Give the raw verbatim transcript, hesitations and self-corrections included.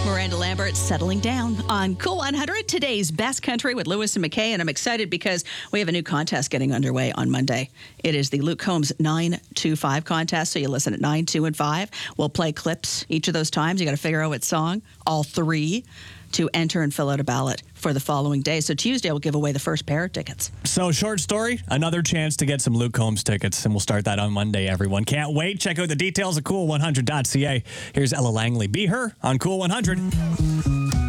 Miranda Lambert settling down on Cool one hundred, today's best country with Lewis and McKay. And I'm excited because we have a new contest getting underway on Monday. It is the Luke Combs nine two five contest. So you listen at nine, two, and five. We'll play clips each of those times. You got to figure out what song, all three, to enter and fill out a ballot for the following day. So Tuesday, we'll give away the first pair of tickets. So short story, another chance to get some Luke Combs tickets, and we'll start that on Monday, everyone. Can't wait. Check out the details at cool one hundred dot c a. Here's Ella Langley. Be Her on Cool one hundred.